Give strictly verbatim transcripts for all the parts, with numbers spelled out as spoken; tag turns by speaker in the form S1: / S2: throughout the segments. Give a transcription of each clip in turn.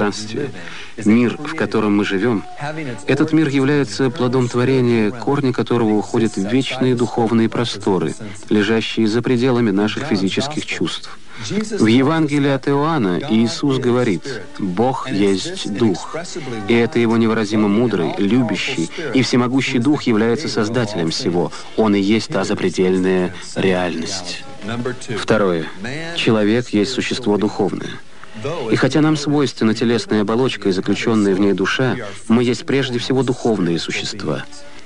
S1: пространстве. Мир, в котором мы живем, этот мир является плодом творения, корни которого уходят в вечные духовные просторы, лежащие за пределами наших физических чувств. В Евангелии от Иоанна Иисус говорит: «Бог есть Дух», и это Его невыразимо мудрый, любящий и всемогущий Дух является Создателем всего. Он и есть та запредельная реальность. Второе. Человек есть существо духовное. И хотя нам свойственна телесная оболочка и заключенная в ней душа, мы есть прежде всего духовные существа.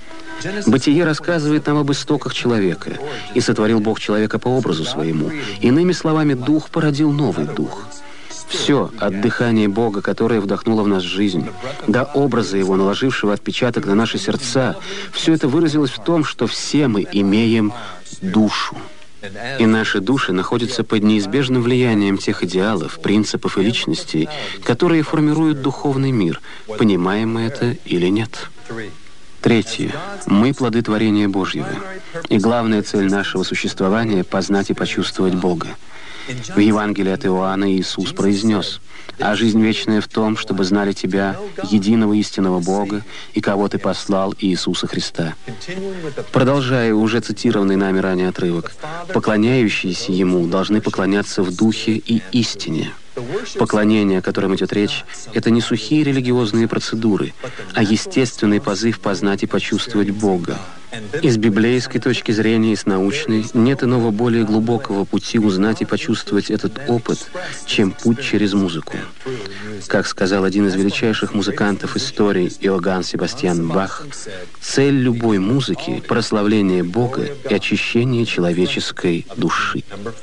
S1: Бытие рассказывает нам об истоках человека. «И сотворил Бог человека по образу своему». Иными словами, Дух породил новый Дух. Все, от дыхания Бога, которое вдохнуло в нас жизнь, до образа Его, наложившего отпечаток на наши сердца, все это выразилось в том, что все мы имеем душу. И наши души находятся под неизбежным влиянием тех идеалов, принципов и личностей, которые формируют духовный мир, понимаем мы это или нет. Третье. Мы плоды творения Божьего. И главная цель нашего существования — познать и почувствовать Бога. В Евангелии от Иоанна Иисус произнес: «А жизнь вечная в том, чтобы знали Тебя, единого истинного Бога, и кого Ты послал, Иисуса Христа». Продолжая уже цитированный нами ранее отрывок, поклоняющиеся Ему должны поклоняться в духе и истине. Поклонение, о котором идет речь, это не сухие религиозные процедуры, а естественный позыв познать и почувствовать Бога. И с библейской точки зрения, и с научной, нет иного более глубокого пути узнать и почувствовать этот опыт, чем путь через музыку. Как сказал один из величайших музыкантов истории Иоганн Себастьян Бах, цель любой музыки — прославление Бога и очищение человеческой души.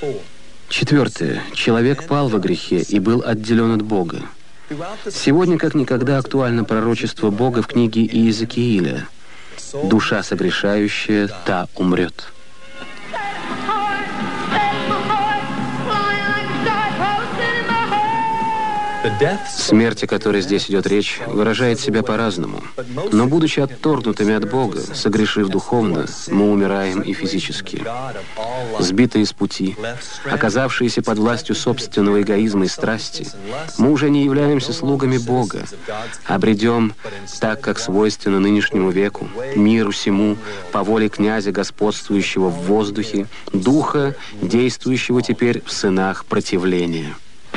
S1: Четвертое. Человек пал во грехе и был отделен от Бога. Сегодня как никогда актуально пророчество Бога в книге Иезекииля: «Душа согрешающая, та умрет». Смерть, о которой здесь идет речь, выражает себя по-разному. Но, будучи отторгнутыми от Бога, согрешив духовно, мы умираем и физически. Сбитые с пути, оказавшиеся под властью собственного эгоизма и страсти, мы уже не являемся слугами Бога, а бредем, так как свойственно нынешнему веку, миру сему, по воле князя, господствующего в воздухе, духа, действующего теперь в сынах противления.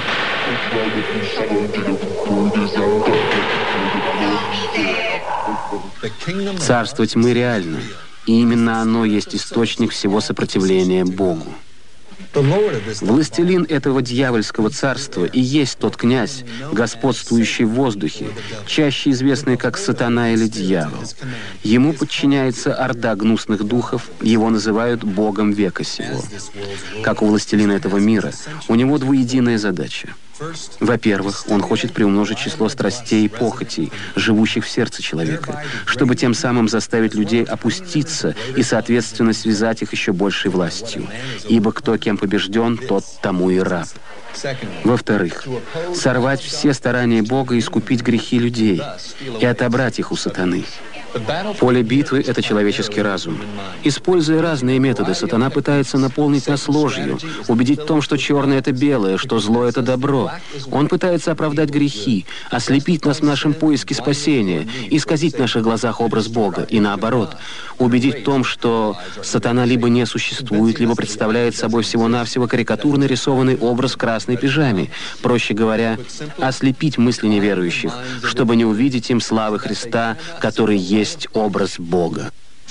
S1: Царство тьмы реально, и именно оно есть источник всего сопротивления Богу. Властелин этого дьявольского царства и есть тот князь, господствующий в воздухе, чаще известный как сатана или дьявол. Ему подчиняется орда гнусных духов, его называют богом века сего. Как у властелина этого мира, у него двуединая задача. Во-первых, он хочет приумножить число страстей и похотей, живущих в сердце человека, чтобы тем самым заставить людей опуститься и, соответственно, связать их еще большей властью. Ибо кто кем побежден, тот тому и раб. Во-вторых, сорвать все старания Бога искупить грехи людей и отобрать их у сатаны. Поле битвы — это человеческий разум. Используя разные методы, сатана пытается наполнить нас ложью, убедить в том, что черное — это белое, что зло — это добро. Он пытается оправдать грехи, ослепить нас в нашем поиске спасения, исказить в наших глазах образ Бога и, наоборот, убедить в том, что сатана либо не существует, либо представляет собой всего-навсего карикатурно рисованный образ в красной пижаме. Проще говоря, ослепить мысли неверующих, чтобы не увидеть им славы Христа, который есть образ Бога.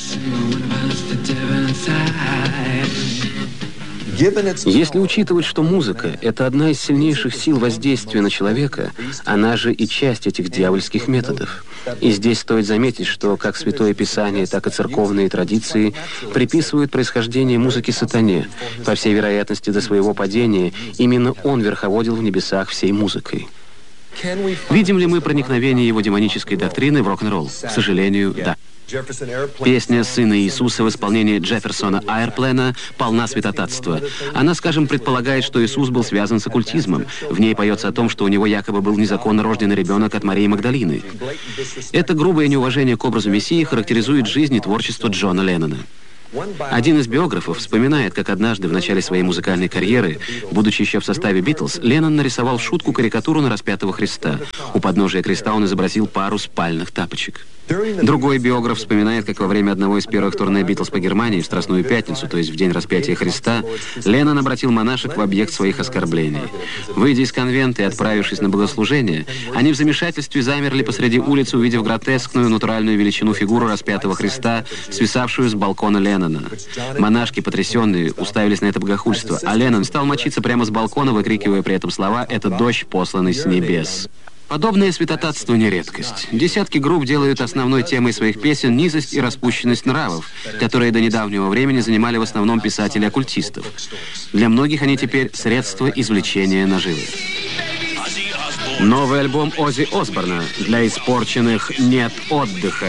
S1: Если учитывать, что музыка — это одна из сильнейших сил воздействия на человека, она же и часть этих дьявольских методов. И здесь стоит заметить, что как Святое Писание, так и церковные традиции приписывают происхождение музыки сатане. По всей вероятности, до своего падения именно он верховодил в небесах всей музыкой. Видим ли мы проникновение его демонической доктрины в рок-н-ролл? К сожалению, да. Песня «Сына Иисуса» в исполнении Джефферсона Айрплена полна святотатства. Она, скажем, предполагает, что Иисус был связан с оккультизмом. В ней поется о том, что у него якобы был незаконно рожденный ребенок от Марии Магдалины. Это грубое неуважение к образу Мессии характеризует жизнь и творчество Джона Леннона. Один из биографов вспоминает, как однажды в начале своей музыкальной карьеры, будучи еще в составе Битлз, Леннон нарисовал в шутку карикатуру на распятого Христа. У подножия креста он изобразил пару спальных тапочек. Другой биограф вспоминает, как во время одного из первых турне Битлз по Германии в Страстную Пятницу, то есть в день распятия Христа, Леннон обратил монашек в объект своих оскорблений. Выйдя из конвента и отправившись на богослужение, они в замешательстве замерли посреди улицы, увидев гротескную натуральную величину фигуру распятого Христа, свисавшую с балкона Леннона. Монашки, потрясенные, уставились на это богохульство, а Леннон стал мочиться прямо с балкона, выкрикивая при этом слова «Это дождь, посланный с небес». Подобное святотатство не редкость. Десятки групп делают основной темой своих песен низость и распущенность нравов, которые до недавнего времени занимали в основном писатели-оккультистов. Для многих они теперь средство извлечения наживы. Новый альбом Оззи Осборна «Для испорченных нет отдыха».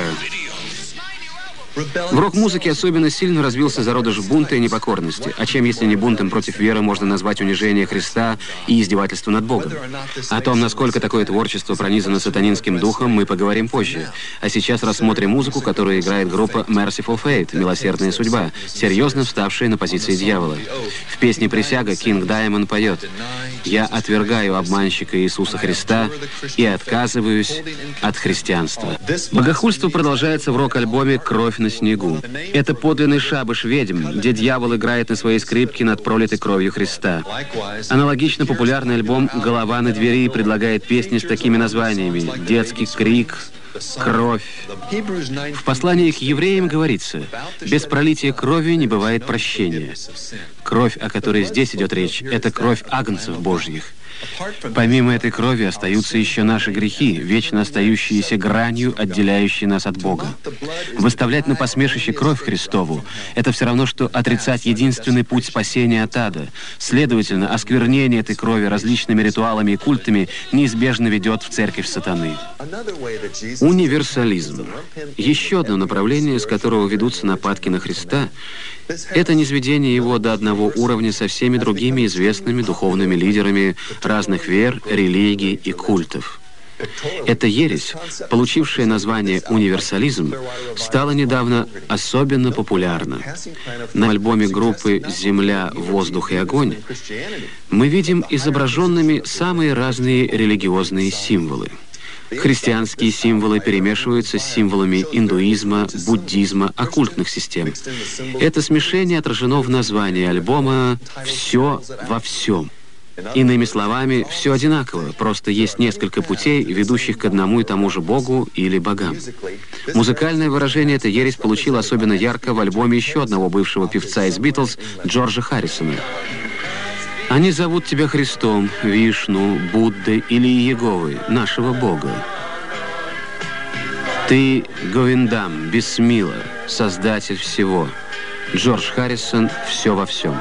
S1: В рок-музыке особенно сильно развился зародыш бунта и непокорности. А чем, если не бунтом против веры, можно назвать унижение Христа и издевательство над Богом? О том, насколько такое творчество пронизано сатанинским духом, мы поговорим позже. А сейчас рассмотрим музыку, которую играет группа Merciful Fate, «Милосердная судьба», серьезно вставшая на позиции дьявола. В песне «Присяга» Кинг Даймонд поет: «Я отвергаю обманщика Иисуса Христа и отказываюсь от христианства». Богохульство продолжается в рок-альбоме «Кровь на снегу». Это подлинный шабаш ведьм, где дьявол играет на своей скрипке над пролитой кровью Христа. Аналогично популярный альбом «Голова на двери» предлагает песни с такими названиями: «Детский крик», «Кровь». В послании к евреям говорится: «Без пролития крови не бывает прощения». Кровь, о которой здесь идет речь, это кровь агнцев Божьих. Помимо этой крови остаются еще наши грехи, вечно остающиеся гранью, отделяющей нас от Бога. Выставлять на посмешище кровь Христову — это все равно, что отрицать единственный путь спасения от ада. Следовательно, осквернение этой крови различными ритуалами и культами неизбежно ведет в церковь сатаны. Универсализм. Еще одно направление, с которого ведутся нападки на Христа — это низведение его до одного уровня со всеми другими известными духовными лидерами разных вер, религий и культов. Эта ересь, получившая название «универсализм», стала недавно особенно популярна. На альбоме группы «Земля, воздух и огонь» мы видим изображенными самые разные религиозные символы. Христианские символы перемешиваются с символами индуизма, буддизма, оккультных систем. Это смешение отражено в названии альбома «Все во всем». Иными словами, все одинаково, просто есть несколько путей, ведущих к одному и тому же Богу или богам. Музыкальное выражение эта ересь получила особенно ярко в альбоме еще одного бывшего певца из Битлз, Джорджа Харрисона. Они зовут тебя Христом, Вишну, Буддой или Иеговой, нашего Бога. Ты Говиндам, Бисмилла, Создатель всего. Джордж Харрисон, «Все во всем».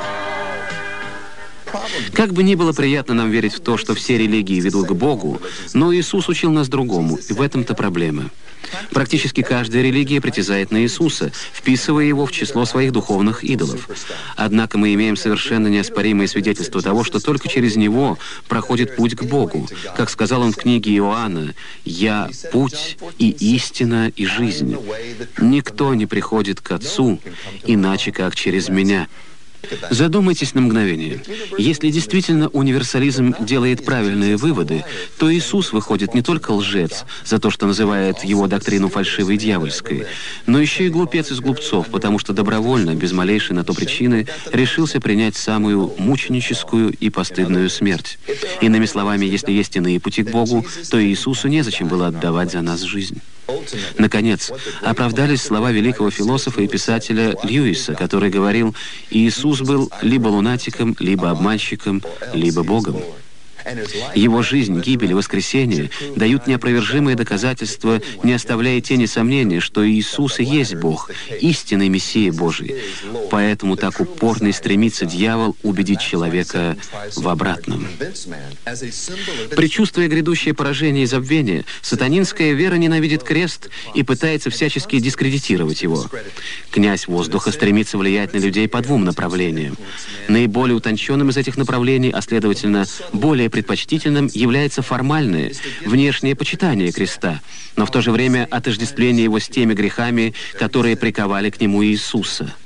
S1: Как бы ни было приятно нам верить в то, что все религии ведут к Богу, но Иисус учил нас другому, и в этом-то проблема. Практически каждая религия притязает на Иисуса, вписывая его в число своих духовных идолов. Однако мы имеем совершенно неоспоримое свидетельство того, что только через него проходит путь к Богу. Как сказал он в книге Иоанна: «Я — путь и истина и жизнь. Никто не приходит к Отцу, иначе как через меня». Задумайтесь на мгновение. Если действительно универсализм делает правильные выводы, то Иисус выходит не только лжец за то, что называет его доктрину фальшивой и дьявольской, но еще и глупец из глупцов, потому что добровольно, без малейшей на то причины, решился принять самую мученическую и постыдную смерть. Иными словами, если есть иные пути к Богу, то Иисусу незачем было отдавать за нас жизнь. Наконец, оправдались слова великого философа и писателя Льюиса, который говорил: «Иисус был либо лунатиком, либо обманщиком, либо Богом». Его жизнь, гибель и воскресение дают неопровержимые доказательства, не оставляя тени сомнения, что Иисус и есть Бог, истинный Мессия Божий. Поэтому так упорно и стремится дьявол убедить человека в обратном. Предчувствуя грядущее поражение и забвение, сатанинская вера ненавидит крест и пытается всячески дискредитировать его. Князь воздуха стремится влиять на людей по двум направлениям. Наиболее утонченным из этих направлений, а следовательно, более предпочтительным, является формальное, внешнее почитание креста, но в то же время отождествление его с теми грехами, которые приковали к нему Иисуса.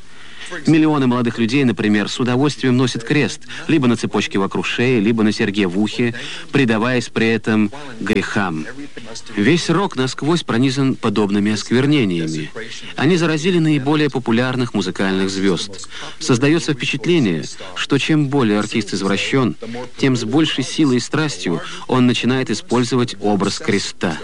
S1: Миллионы молодых людей, например, с удовольствием носят крест либо на цепочке вокруг шеи, либо на серьге в ухе, предаваясь при этом грехам. Весь рок насквозь пронизан подобными осквернениями. Они заразили наиболее популярных музыкальных звезд. Создается впечатление, что чем более артист извращен, тем с большей силой и страстью он начинает использовать образ креста.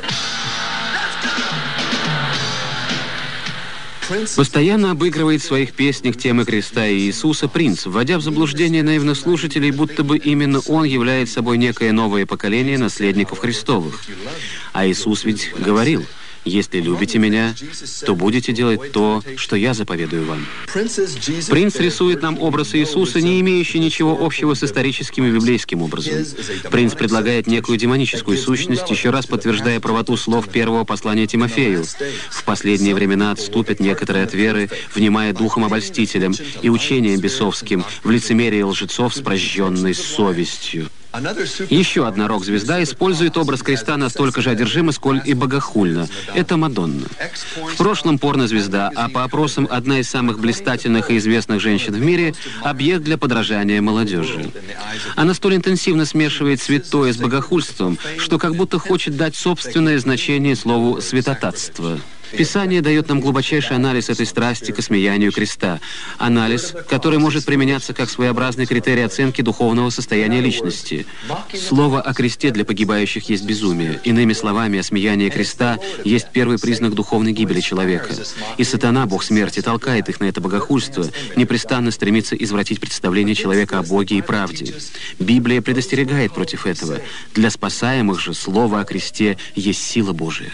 S1: Постоянно обыгрывает в своих песнях темы креста и Иисуса Принц, вводя в заблуждение наивных слушателей, будто бы именно он является собой некое новое поколение наследников Христовых. А Иисус ведь говорил: «Если любите меня, то будете делать то, что я заповедую вам». Принц рисует нам образ Иисуса, не имеющий ничего общего с историческим и библейским образом. Принц предлагает некую демоническую сущность, еще раз подтверждая правоту слов первого послания Тимофею. В последние времена отступят некоторые от веры, внимая духом обольстителям и учением бесовским, в лицемерии лжецов с прожженной совестью. Еще одна рок-звезда использует образ креста настолько же одержимо, сколь и богохульно. Это Мадонна. В прошлом порнозвезда, а по опросам одна из самых блистательных и известных женщин в мире, объект для подражания молодежи. Она столь интенсивно смешивает святое с богохульством, что как будто хочет дать собственное значение слову «святотатство». Писание дает нам глубочайший анализ этой страсти к осмеянию креста. Анализ, который может применяться как своеобразный критерий оценки духовного состояния личности. Слово о кресте для погибающих есть безумие. Иными словами, осмеяние креста есть первый признак духовной гибели человека. И сатана, бог смерти, толкает их на это богохульство, непрестанно стремится извратить представление человека о Боге и правде. Библия предостерегает против этого. Для спасаемых же слово о кресте есть сила Божия.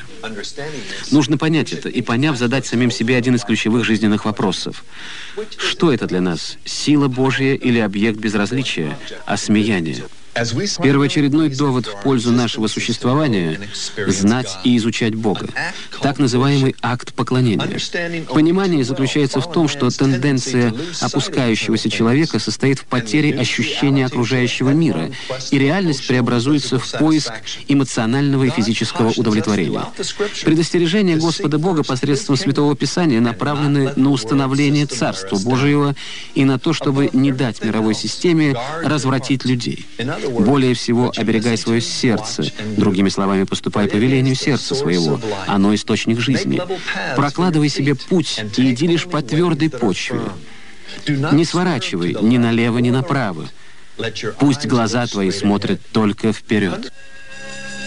S1: Нужно понять это и, поняв, задать самим себе один из ключевых жизненных вопросов. Что это для нас? Сила Божья или объект безразличия, осмеяние? Первоочередной довод в пользу нашего существования — знать и изучать Бога. Так называемый акт поклонения. Понимание заключается в том, что тенденция опускающегося человека состоит в потере ощущения окружающего мира, и реальность преобразуется в поиск эмоционального и физического удовлетворения. Предостережения Господа Бога посредством Святого Писания направлены на установление Царства Божьего и на то, чтобы не дать мировой системе развратить людей. Более всего, оберегай свое сердце. Другими словами, поступай по велению сердца своего. Оно источник жизни. Прокладывай себе путь и иди лишь по твердой почве. Не сворачивай ни налево, ни направо. Пусть глаза твои смотрят только вперед.